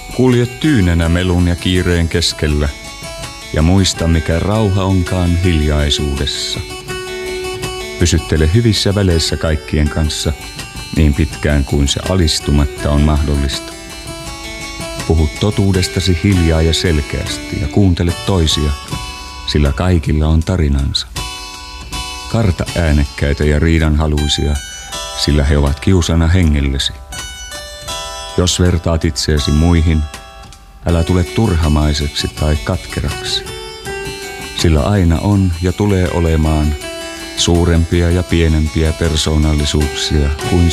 Kulje tyynenä melun ja kiireen keskellä ja muista, mikä rauha onkaan hiljaisuudessa. Pysyttele hyvissä väleissä kaikkien kanssa niin pitkään kuin se alistumatta on mahdollista. Puhu totuudestasi hiljaa ja selkeästi ja kuuntele toisia, sillä kaikilla on tarinansa. Karta äänekkäitä ja riidanhaluisia, sillä he ovat kiusana hengellesi. Jos vertaat itseesi muihin, älä tule turhamaiseksi tai katkeraksi, sillä aina on ja tulee olemaan suurempia ja pienempiä persoonallisuuksia kuin